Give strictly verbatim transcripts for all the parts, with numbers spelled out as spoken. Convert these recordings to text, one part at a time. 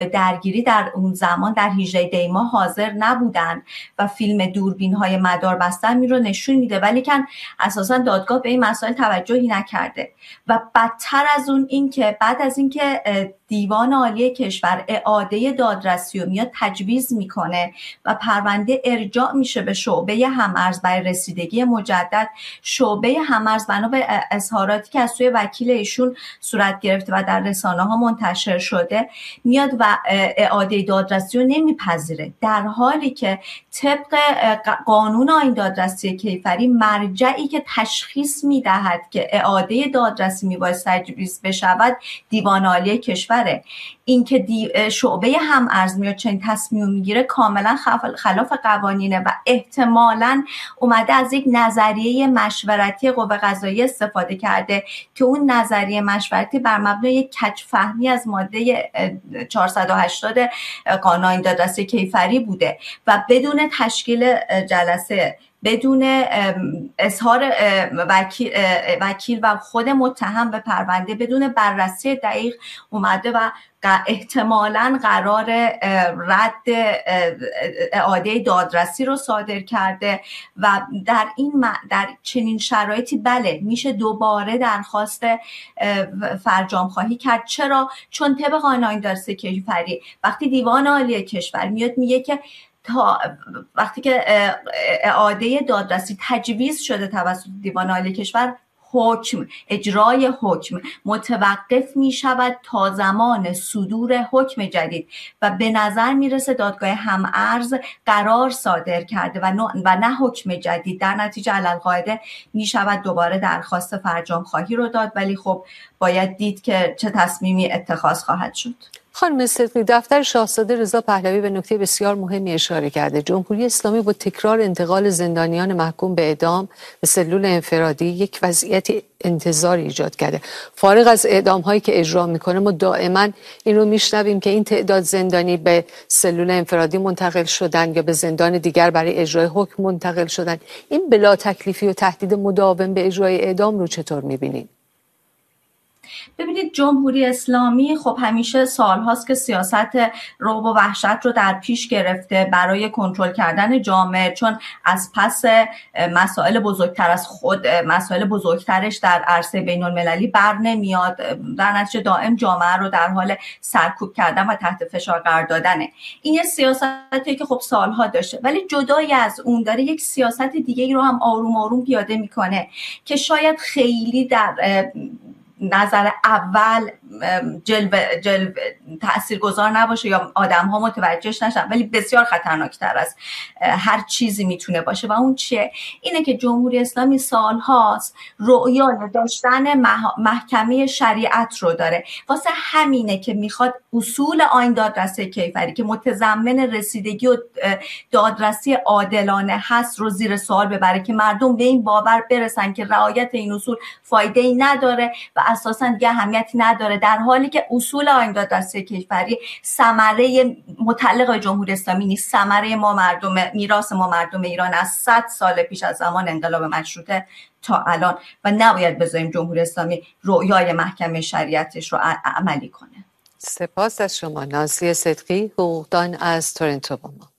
درگیری در اون زمان در هجده دی ماه حاضر نبودن و فیلم دوربین های مدار بستن می رو نشون میده، ولی کن اساسا دادگاه به این مسائل توجهی نکرده. و بدتر از اون این که بعد از اینکه دیوان عالی کشور اعاده دادرسی رو میاد تجویز میکنه و پرونده ارجاع میشه به شعبه هم‌ارز برای رسیدگی مجدد، شعبه هم‌ارز بنا به اظهاراتی که از سوی وکیل ایشون صورت گرفته و در رسانه ها منتشر شده میاد و اعاده دادرسی رو نمیپذیره، در حالی که طبق قانون آیین دادرسی کیفری مرجعی که تشخیص میدهد که اعاده دادرسی میباید تجویز بشود دیوان عالی کشور. این که شعبه هم‌ارز میاد چنین تصمیم میگیره کاملا خلاف قوانینه و احتمالاً اومده از یک نظریه مشورتی قوه قضاییه استفاده کرده که اون نظریه مشورتی بر مبنای کج فهمی از ماده چهارصد و هشتاد قانون آیین دادرسی کیفری بوده و بدون تشکیل جلسه، بدون اظهار وکیل, وکیل و خود متهم به پرونده، بدون بررسی دقیق اومده و احتمالاً قرار رد اعاده دادرسی رو صادر کرده و در این در چنین شرایطی بله میشه دوباره درخواست فرجام خواهی کرد. چرا؟ چون طبق قانون آیین دادرسی کیفری وقتی دیوان عالی کشور میاد میگه که تا وقتی که اعاده دادرسی تجویز شده توسط دیوان عالی کشور، حکم اجرای حکم متوقف می شود تا زمان صدور حکم جدید و به نظر می رسه دادگاه هم‌ارز قرار صادر کرده و و نه حکم جدید. در نتیجه علالقاعده می شود دوباره درخواست فرجام خواهی رو داد، ولی خب باید دید که چه تصمیمی اتخاذ خواهد شد. خانم صدقی، دفتر شاهزاده رضا پهلوی به نکته بسیار مهمی اشاره کرده. جمهوری اسلامی با تکرار انتقال زندانیان محکوم به اعدام به سلول انفرادی یک وضعیت انتظاری ایجاد کرده. فارغ از اعدام هایی که اجرا میکنه ما دائما این رو میشنویم که این تعداد زندانی به سلول انفرادی منتقل شدن یا به زندان دیگر برای اجرای حکم منتقل شدن. این بلا تکلیفی و تهدید مداوم به اجرای اعدام رو چطور میبینید؟ ببینید، جمهوری اسلامی خب همیشه سالهاست که سیاست رعب و وحشت رو در پیش گرفته برای کنترل کردن جامعه، چون از پس مسائل بزرگتر از خود مسائل بزرگترش در عرصه بین المللی بر نمیاد. در نتیجه دائم جامعه رو در حال سرکوب کردن و تحت فشار قرار دادنه. این یه سیاستی که خب سالها داشته، ولی جدای از اون داره یک سیاست دیگه رو هم آروم آروم پیاده میکنه که شاید خیلی در نظر اول جلب جلب تاثیرگذار نباشه یا آدم ها متوجهش نشن، ولی بسیار خطرناکتر از هر چیزی میتونه باشه. و اون چیه؟ اینه که جمهوری اسلامی سالهاست رؤیای داشتن محکمه شریعت رو داره. واسه همینه که میخواد اصول آیین دادرسی کیفری که متضمن رسیدگی و دادرسی عادلانه هست رو زیر سوال ببره که مردم به این باور برسن که رعایت این اصول فایده ای نداره و اساساً دیگه اهمیتی نداره، در حالی که اصول آیین دادرسی کیفری ثمره متعلق به جمهوری اسلامی نیست، ثمره ما مردم، میراث ما مردم ایران از صد سال پیش از زمان انقلاب مشروطه تا الان و نباید بذاریم جمهوری اسلامی رؤیای محکمه شریعتش رو عملی کنه. سپاس از شما. نازلی صدقی، حقوقدان از تورنتو با ما.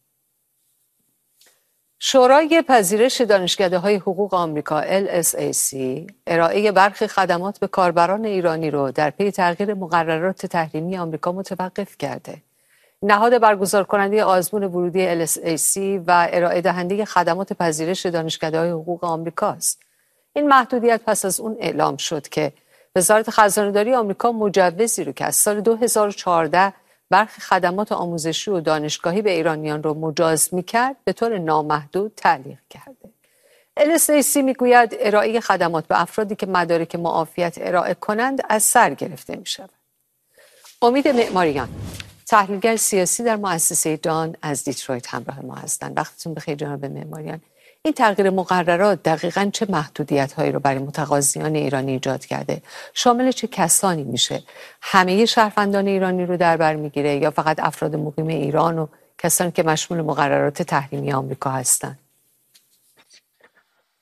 شورای پذیرش دانشکده‌های حقوق آمریکا ال اس ای سی ارائه برخی خدمات به کاربران ایرانی رو در پی تغییر مقررات تحریمی آمریکا متوقف کرده. نهاد برگزار کننده آزمون ورودی ال اس ای سی و ارائه دهنده خدمات پذیرش دانشکده‌های حقوق آمریکا است. این محدودیت پس از اون اعلام شد که وزارت خزانه‌داری آمریکا مجوزی رو که از سال دو هزار و چهارده برخی خدمات آموزشی و دانشگاهی به ایرانیان را مجاز می‌کرد به طور نامحدود تعلیق کرده. ال اس ای سی میگوید ارائه خدمات به افرادی که مدارک معافیت ارائه کنند از سر گرفته می‌شود. امید معماریان، تحلیلگر سیاسی در مؤسسه دان از دیترویت همراه ما هستند. وقتتون بخیر جناب معماریان. این تغییر مقررات دقیقاً چه محدودیت‌هایی رو برای متقاضیان ایرانی ایجاد کرده؟ شامل چه کسانی میشه؟ همه شهروندان ایرانی رو در بر میگیره یا فقط افراد مقیم ایران و کسانی که مشمول مقررات تحریمی آمریکا هستند؟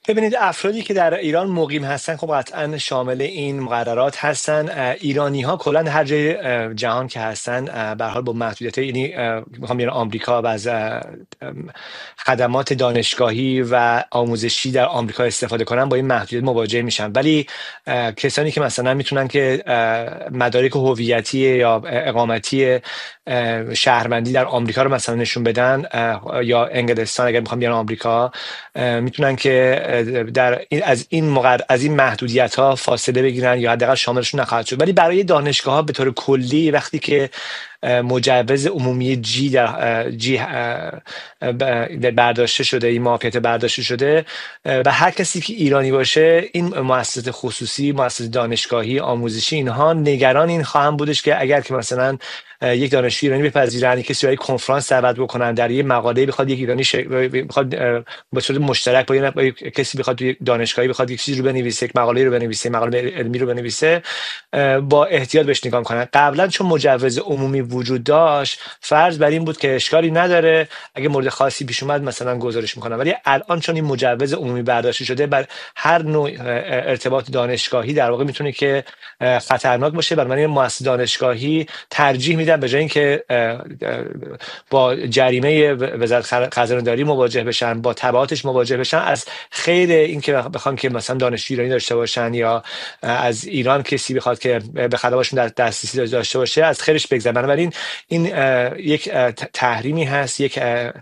ببینید افرادی که در ایران مقیم هستن خب قطعا شامل این مقررات هستن. ایرانی ها کلا هر جای جهان که هستن به هر حال با محدودیت، یعنی میخوام بیان آمریکا و از خدمات دانشگاهی و آموزشی در آمریکا استفاده کنن با این محدودیت مواجه میشن، ولی کسانی که مثلا میتونن که مدارک هویتی یا اقامتی شهروندی در آمریکا رو مثلا نشون بدن یا انگلستان اگر میخوام بیان آمریکا، میتونن که در از این مقر... از این محدودیت ها فاصله بگیرن یا حداقل شاملشون نخواهد شد. ولی برای دانشگاه ها به طور کلی وقتی که مجوز عمومی جی در جی برداشته شده، این معافیت برداشته شده و هر کسی که ایرانی باشه، این مؤسسات خصوصی، مؤسسات دانشگاهی، آموزشی، اینها نگران این خواهم بودش که اگر که مثلا یک دانشجوی ایرانی بپذیرن، کسی برای کنفرانس دعوت بکنن، در یک مقاله بخواد یک ایرانی ش... بخواد به صورت مشترک با, با کسی بخواد توی دانشگاهی بخواد یک چیزی رو بنویسه، یک مقاله رو بنویسه، مقاله علمی رو بنویسه، با احتیاط بهش نگاه کنن. قبلا چون مجوز عمومی وجود داشت، فرض بر این بود که اشکالی نداره، اگه مورد خاصی پیش اومد مثلا گزارش میکنن. ولی الان چون این مجوز عمومی برداشته شده، بر هر نوع ارتباط دانشگاهی در واقع میتونه که خطرناک باشه. برای من مؤسسه دانشگاهی ترجیح میدن به جای اینکه با جریمه وزارت خزانه‌داری مواجه بشن، با تبعاتش مواجه بشن، از خیر اینکه بخوان که مثلا دانشجوی ایرانی داشته باشن یا از ایران کسی بخواد که به خدماتشون دسترسی داشته باشه، از خیرش بگذرن. بنابراین این یک تحریمی هست، یک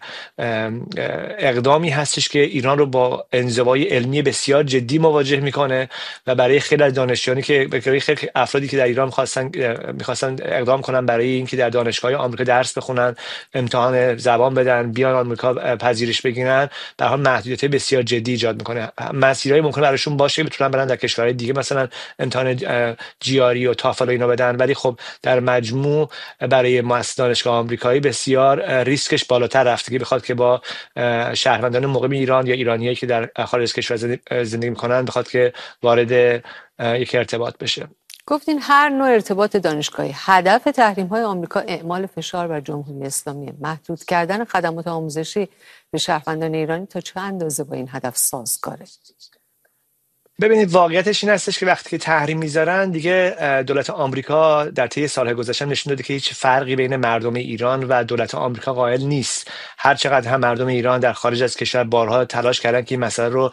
اقدامی هستش که ایران رو با انزوای علمی بسیار جدی مواجه میکنه و برای خیلی از دانشجویانی که برای خیلی افرادی که در ایران می‌خواستن می‌خواستن اقدام کنن برای اینکه در دانشگاه آمریکا درس بخونن، امتحان زبان بدن، بیان آمریکا پذیرش بگیرن، در حال محدودیت بسیار جدی ایجاد میکنه. مسیرهای ممکن براشون باشه که بتونن برن در کشورهای دیگه مثلا امتحان جی آر ای و تافل و اینا بدن، ولی خب در مجموع برای مؤسسه دانشگاه آمریکایی بسیار ریسکش بالاتر رفته که بخواد که با شهروندان مقیم ایران یا ایرانیایی که در خارج از کشور زندگی میکنن بخواد که وارد یک ارتباط بشه. گفتین هر نوع ارتباط دانشگاهی. هدف تحریم‌های آمریکا اعمال فشار بر جمهوری اسلامی، محدود کردن خدمات آموزشی به شهروندان ایرانی تا چه اندازه با این هدف سازگاره؟ ببینید واقعیتش این هستش که وقتی که تحریم میذارن دیگه دولت آمریکا در طی سالهای گذشته نشون داده که هیچ فرقی بین مردم ایران و دولت آمریکا قائل نیست. هر چقدر هم مردم ایران در خارج از کشور بارها تلاش کردن که این مسئله رو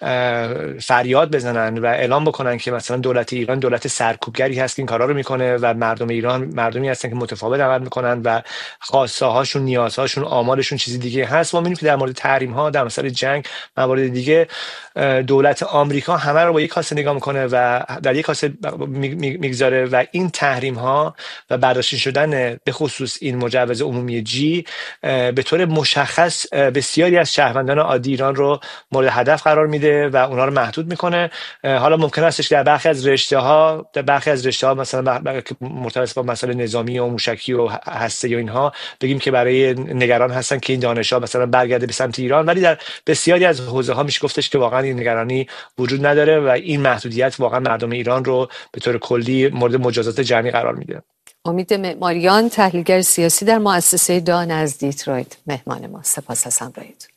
فریاد بزنن و اعلام بکنن که مثلا دولت ایران دولت سرکوبگری هست که این کارا رو میکنه و مردم ایران مردمی هستن که متفاوت عمل میکنن و خواسته هاشون، نیازهاشون، آمالشون چیزی دیگه هست. ما میبینیم که در مورد تحریم ها، در مسائل جنگ، موارد دیگه دولت آمریکا همه رو با یک کاسه نگاه میکنه و در یک کاسه میگذاره و این تحریم ها و برداشته شدن به خصوص این مجوز عمومی جی به طور مشخص بسیاری از شهروندان عادی ایران رو مورد هدف قرار میده و اونها رو محدود میکنه. حالا ممکن است که در برخی از رشته ها در برخی از رشته ها مثلا مرتبط با مسائل نظامی و موشکی و هسته و اینها بگیم که برای نگران هستن که این دانش‌ها مثلا برگرده به سمت ایران، ولی در بسیاری از حوزه ها میشه گفتش که واقعا این نگرانی وجود نداره و این محدودیت واقعا مردم ایران رو به طور کلی مورد مجازات جمعی قرار میده. امید معماریان، تحلیلگر سیاسی در مؤسسه دان از دیترویت، مهمان ما. سپاس از همراهیتون.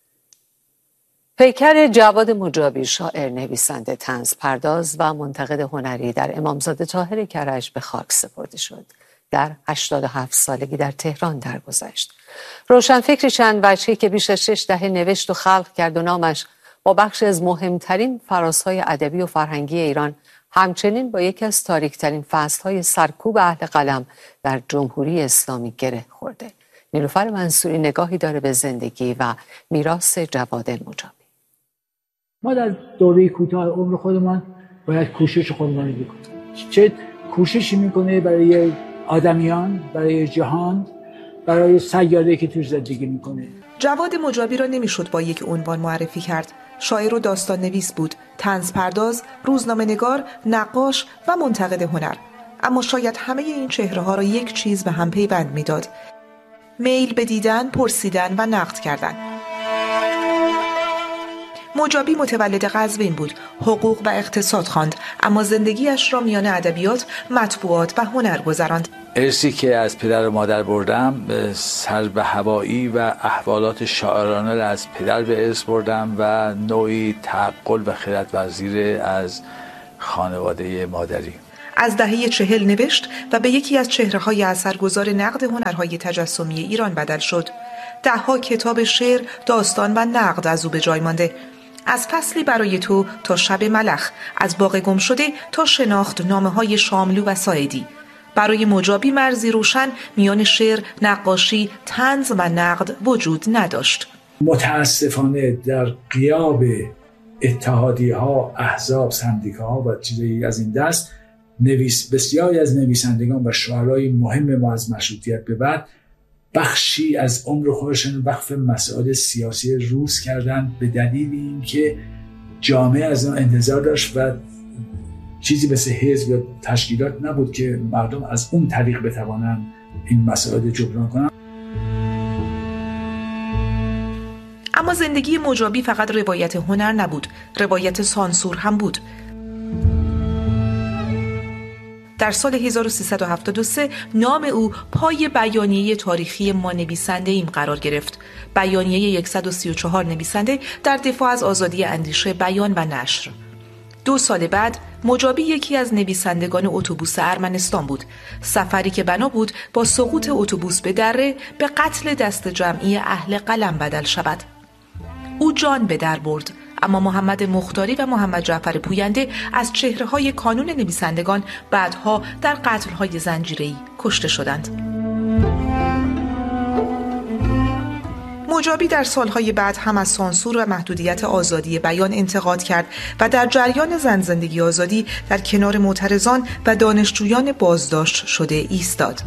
پیکر جواد مجابی، شاعر، نویسنده، طنز پرداز و منتقد هنری در امامزاده طاهر کرج به خاک سپرده شد. در هشتاد و هفت سالگی در تهران درگذشت. روشنفکری چند وجهی که بیش از شش دهه نوشت و خلق کرد و نامش با بخشی از مهمترین فرازهای ادبی و فرهنگی ایران همچنین با یکی از تاریکترین فصلهای سرکوب اهل قلم در جمهوری اسلامی گره خورده. نیلوفر منصوری نگاهی داره به زندگی و میراث جواد مجابی. ما در دوره کوتاه عمر خودمان باید کوشش خودمان بکنیم. چه کوششی میکنه برای آدمیان، برای جهان، برای سیاره‌ای که توش زندگی میکنه. جواد مجابی را نمیشد با یک عنوان معرفی کرد. شاعر و داستان نویس بود، طنز پرداز، روزنامه نگار، نقاش و منتقد هنر. اما شاید همه این چهره ها را یک چیز به هم پیوند میداد: میل به دیدن، پرسیدن و نقد کردن. مجابی متولد قزوین بود، حقوق و اقتصاد خواند، اما زندگیش را میان ادبیات، مطبوعات و هنر گذراند. ارثی که از پدر و مادر بردم، سلب هوایی و احوالات شاعرانه را از پدر به ارث بردم و نوعی تعقل و خردورزی از خانواده مادری. از دهه چهل نوشت و به یکی از چهره‌های اثرگذار نقد هنرهای تجسمی ایران بدل شد. ده‌ها کتاب شعر، داستان و نقد از او به جای مانده. از فصلی برای تو تا شب ملخ، از باغ گم شده تا شناخت نامه‌های شاملو و ساعدی. برای مجابی مرزی روشن میان شعر، نقاشی، طنز و نقد وجود نداشت. متاسفانه در غیاب اتحادیه‌ها، احزاب، سندیکاها و چیزایی از این دست، نویس بسیاری از نویسندگان و شاعرای مهم ما از مشروطیت به بعد بخشی از عمر خودشون وقف مسائل سیاسی روز کردن به دلیل اینکه جامعه از اون انتظار داشت و چیزی مثل حزب و تشکیلات نبود که مردم از اون طریق بتوانن این مسائل جبران کنن. اما زندگی مجابی فقط روایت هنر نبود، روایت سانسور هم بود. در سال هزار و سیصد و هفتاد و سه نام او پای بیانیه تاریخی ما نویسنده ایم قرار گرفت. بیانیه صد و سی و چهار نویسنده در دفاع از آزادی اندیشه، بیان و نشر. دو سال بعد مجابی یکی از نویسندگان اتوبوس ارمنستان بود. سفری که بنا بود با سقوط اتوبوس به دره به قتل دست جمعی اهل قلم بدل شود. او جان به در برد، اما محمد مختاری و محمد جعفر پوینده از چهره‌های کانون نویسندگان بعدها در قتل‌های زنجیره‌ای کشته شدند. مجابی در سالهای بعد هم از سانسور و محدودیت آزادی بیان انتقاد کرد و در جریان زن زندگی آزادی در کنار معترضان و دانشجویان بازداشت شده ایستاد.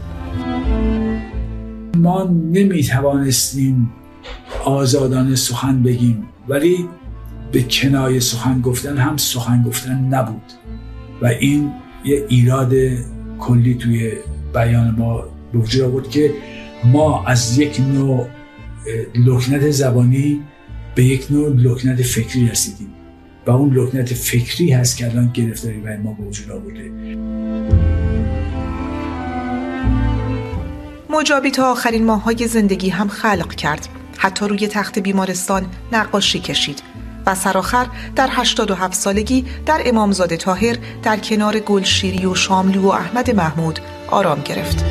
ما نمی‌توانستیم آزادانه سخن بگیم، ولی به کنایه سخن گفتن هم سخن گفتن نبود و این یه ایراد کلی توی بیان ما به وجود آورد که ما از یک نوع لکنت زبانی به یک نوع لکنت فکری رسیدیم و اون لکنت فکری هست که الان گرفتاری برای ما به وجود آورده. مجابی تا آخرین ماه‌های زندگی هم خلق کرد. حتی روی تخت بیمارستان نقاشی کشید و سرآخر در هشتاد و هفت سالگی در امامزاده طاهر در کنار گلشیری و شاملو و احمد محمود آرام گرفت.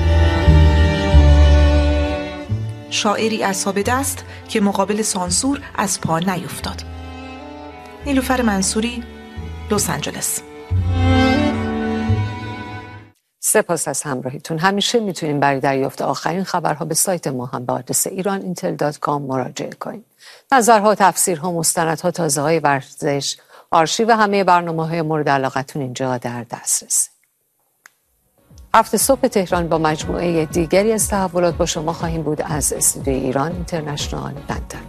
شاعری اعصاب دست که مقابل سانسور از پا نیفتاد. نیلوفر منصوری، لس آنجلس. سپاس از همراهیتون. همیشه میتونین برای دریافت آخرین خبرها به سایت ما هم به آدرس ایران اینتل دات کام مراجعه کنید. نظرها، تفسیرها، مستندها، تازه‌های ورزش، آرشیو و همه برنامه‌های مورد علاقتون اینجا در دسترس. هفت صبح تهران با مجموعه دیگری از تحولات با شما خواهیم بود از استودیوی ایران اینترنشنال لندن.